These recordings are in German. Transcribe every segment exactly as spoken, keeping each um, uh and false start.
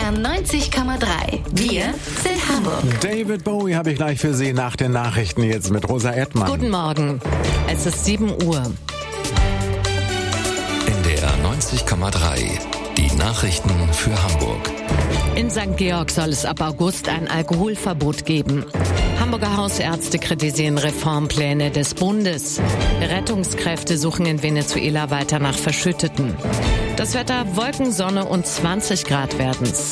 R neunzig Komma drei. Wir sind Hamburg. David Bowie habe ich gleich für Sie nach den Nachrichten jetzt mit Rosa Erdmann. Guten Morgen. Es ist sieben Uhr. N D R neunzig Komma drei. Die Nachrichten für Hamburg. In Sankt Georg soll es ab August ein Alkoholverbot geben. Hamburger Hausärzte kritisieren Reformpläne des Bundes. Rettungskräfte suchen in Venezuela weiter nach Verschütteten. Das Wetter: Wolken, Sonne und zwanzig Grad werden's.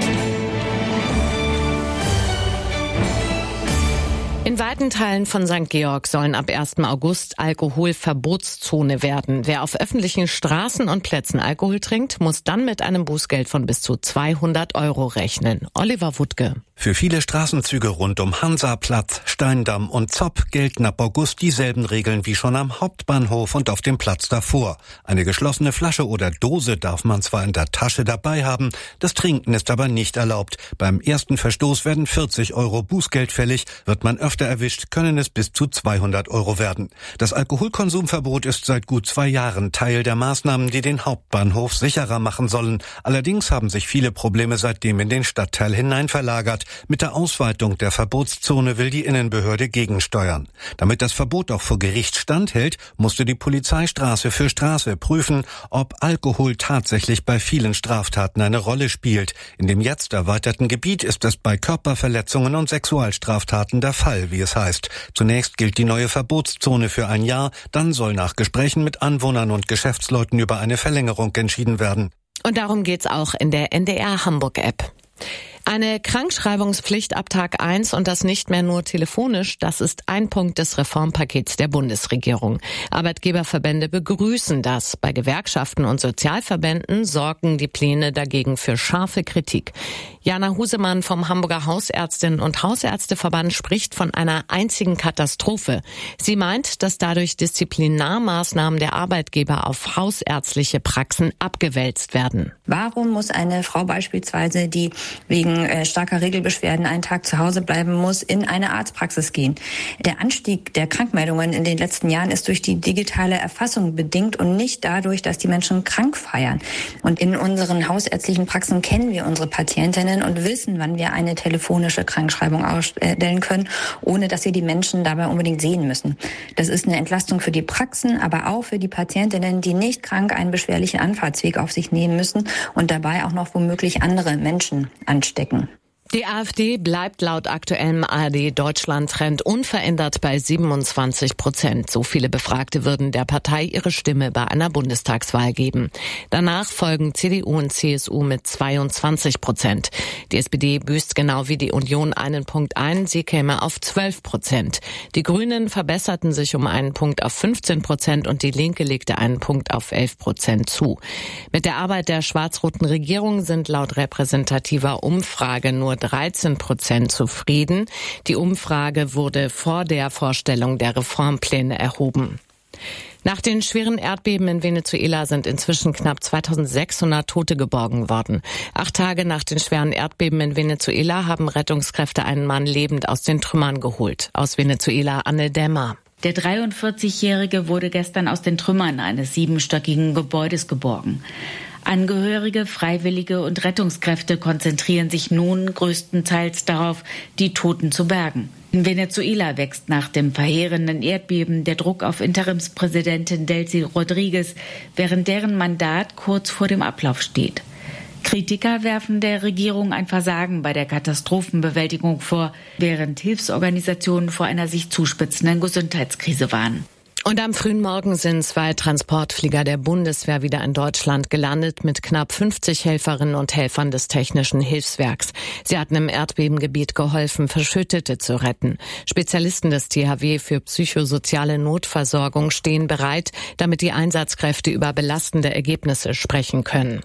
In weiten Teilen von Sankt Georg sollen ab ersten August Alkoholverbotszone werden. Wer auf öffentlichen Straßen und Plätzen Alkohol trinkt, muss dann mit einem Bußgeld von bis zu zweihundert Euro rechnen. Oliver Wuttke. Für viele Straßenzüge rund um Hansaplatz, Steindamm und Zopp gelten ab August dieselben Regeln wie schon am Hauptbahnhof und auf dem Platz davor. Eine geschlossene Flasche oder Dose darf man zwar in der Tasche dabei haben, das Trinken ist aber nicht erlaubt. Beim ersten Verstoß werden vierzig Euro Bußgeld fällig, wird man öfter erwischt, können es bis zu zweihundert Euro werden. Das Alkoholkonsumverbot ist seit gut zwei Jahren Teil der Maßnahmen, die den Hauptbahnhof sicherer machen sollen. Allerdings haben sich viele Probleme seitdem in den Stadtteil hinein verlagert. Mit der Ausweitung der Verbotszone will die Innenbehörde gegensteuern. Damit das Verbot auch vor Gericht standhält, musste die Polizei Straße für Straße prüfen, ob Alkohol tatsächlich bei vielen Straftaten eine Rolle spielt. In dem jetzt erweiterten Gebiet ist es bei Körperverletzungen und Sexualstraftaten der Fall, wie es heißt. Zunächst gilt die neue Verbotszone für ein Jahr, dann soll nach Gesprächen mit Anwohnern und Geschäftsleuten über eine Verlängerung entschieden werden. Und darum geht's auch in der N D R Hamburg-App. Eine Krankschreibungspflicht ab Tag eins und das nicht mehr nur telefonisch, das ist ein Punkt des Reformpakets der Bundesregierung. Arbeitgeberverbände begrüßen das. Bei Gewerkschaften und Sozialverbänden sorgen die Pläne dagegen für scharfe Kritik. Jana Husemann vom Hamburger Hausärztinnen- und Hausärzteverband spricht von einer einzigen Katastrophe. Sie meint, dass dadurch Disziplinarmaßnahmen der Arbeitgeber auf hausärztliche Praxen abgewälzt werden. Warum muss eine Frau beispielsweise, die wegen starker Regelbeschwerden einen Tag zu Hause bleiben muss, in eine Arztpraxis gehen? Der Anstieg der Krankmeldungen in den letzten Jahren ist durch die digitale Erfassung bedingt und nicht dadurch, dass die Menschen krank feiern. Und in unseren hausärztlichen Praxen kennen wir unsere Patientinnen und wissen, wann wir eine telefonische Krankschreibung ausstellen können, ohne dass wir die Menschen dabei unbedingt sehen müssen. Das ist eine Entlastung für die Praxen, aber auch für die Patientinnen, die nicht krank einen beschwerlichen Anfahrtsweg auf sich nehmen müssen und dabei auch noch womöglich andere Menschen anstecken. Die AfD bleibt laut aktuellem A R D-Deutschland-Trend unverändert bei siebenundzwanzig Prozent. So viele Befragte würden der Partei ihre Stimme bei einer Bundestagswahl geben. Danach folgen C D U und C S U mit zweiundzwanzig Prozent. Die S P D büßt genau wie die Union einen Punkt ein, sie käme auf zwölf Prozent. Die Grünen verbesserten sich um einen Punkt auf fünfzehn Prozent und die Linke legte einen Punkt auf elf Prozent zu. Mit der Arbeit der schwarz-roten Regierung sind laut repräsentativer Umfrage nur dreizehn Prozent zufrieden. Die Umfrage wurde vor der Vorstellung der Reformpläne erhoben. Nach den schweren Erdbeben in Venezuela sind inzwischen knapp zweitausendsechshundert Tote geborgen worden. Acht Tage nach den schweren Erdbeben in Venezuela haben Rettungskräfte einen Mann lebend aus den Trümmern geholt. Aus Venezuela Anne Dämmer. Der dreiundvierzigjährige wurde gestern aus den Trümmern eines siebenstöckigen Gebäudes geborgen. Angehörige, Freiwillige und Rettungskräfte konzentrieren sich nun größtenteils darauf, die Toten zu bergen. In Venezuela wächst nach dem verheerenden Erdbeben der Druck auf Interimspräsidentin Delcy Rodriguez, während deren Mandat kurz vor dem Ablauf steht. Kritiker werfen der Regierung ein Versagen bei der Katastrophenbewältigung vor, während Hilfsorganisationen vor einer sich zuspitzenden Gesundheitskrise warnen. Und am frühen Morgen sind zwei Transportflieger der Bundeswehr wieder in Deutschland gelandet mit knapp fünfzig Helferinnen und Helfern des Technischen Hilfswerks. Sie hatten im Erdbebengebiet geholfen, Verschüttete zu retten. Spezialisten des T H W für psychosoziale Notversorgung stehen bereit, damit die Einsatzkräfte über belastende Ergebnisse sprechen können.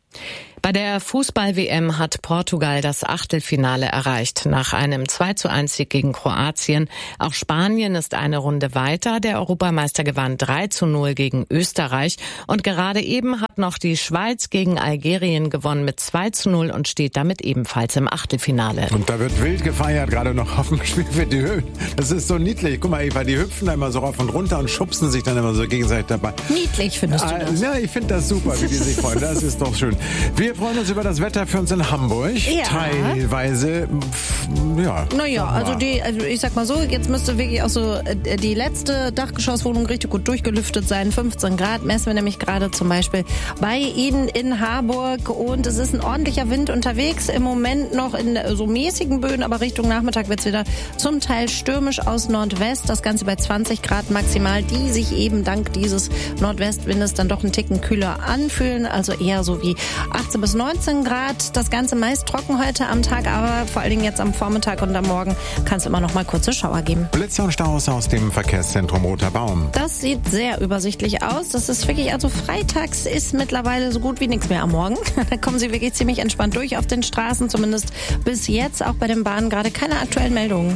Bei der Fußball-W M hat Portugal das Achtelfinale erreicht, nach einem zwei zu eins Sieg gegen Kroatien. Auch Spanien ist eine Runde weiter. Der Europameister gewann drei zu null gegen Österreich. Und gerade eben hat noch die Schweiz gegen Algerien gewonnen mit zwei zu null und steht damit ebenfalls im Achtelfinale. Und da wird wild gefeiert, gerade noch auf dem Spiel für die Höhen. Das ist so niedlich. Guck mal, Eva, die hüpfen da immer so rauf und runter und schubsen sich dann immer so gegenseitig dabei. Niedlich findest du das? Ja, ich finde das super, wie die sich freuen. Das ist doch schön. Wir Wir freuen uns über das Wetter für uns in Hamburg. Ja. Teilweise, pff, ja. Naja, also, die, also ich sag mal so, jetzt müsste wirklich auch so äh, die letzte Dachgeschosswohnung richtig gut durchgelüftet sein. fünfzehn Grad messen wir nämlich gerade zum Beispiel bei Ihnen in Harburg. Und es ist ein ordentlicher Wind unterwegs. Im Moment noch in so mäßigen Böen, aber Richtung Nachmittag wird es wieder zum Teil stürmisch aus Nordwest. Das Ganze bei zwanzig Grad maximal, die sich eben dank dieses Nordwestwindes dann doch einen Ticken kühler anfühlen. Also eher so wie achtzehn bis neunzehn Grad. Das Ganze meist trocken heute am Tag, aber vor allen Dingen jetzt am Vormittag und am Morgen kann es immer noch mal kurze Schauer geben. Blitze und Staus aus dem Verkehrszentrum Roter Baum. Das sieht sehr übersichtlich aus. Das ist wirklich, also freitags ist mittlerweile so gut wie nichts mehr am Morgen. Da kommen Sie wirklich ziemlich entspannt durch auf den Straßen, zumindest bis jetzt. Auch bei den Bahnen gerade keine aktuellen Meldungen.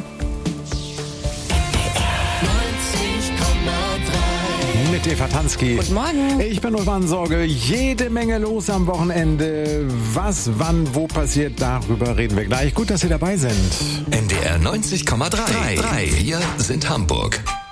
Mit Eva Tansky. Guten Morgen. Ich bin Ulvan Sorge. Jede Menge los am Wochenende. Was, wann, wo passiert, darüber reden wir gleich. Gut, dass Sie dabei sind. N D R neunzig Komma drei. Wir sind Hamburg.